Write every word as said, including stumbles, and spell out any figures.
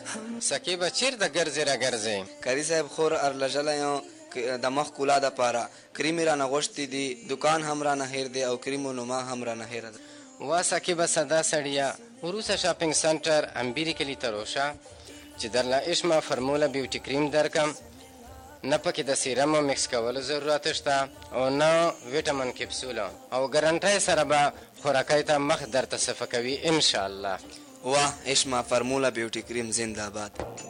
سکیبه چیرته ګرځې را ګرځې؟ کري صاحب خور ارلژلی یم د مخ کولا دپاره. کریم یې رانه غوښتي دي، دکان هم رانه هیر دی او کریمو نما هم رانه هیره ده. وا سکیبه سدا سړیه، وروسته شاپینګ سنټر امبیري کلي ته روشه چې درله اشمه فرموله بیوټي کریم درکم. نه پکې د سیرمو مکس کولو ضرورت شته او نه ویټامین کپسوله، او ګرنټۍ سره به خوراکۍ ته مخ درته صفه کوي انشاءالله. واه اشما فرموله بیوټي کریم زنده باد.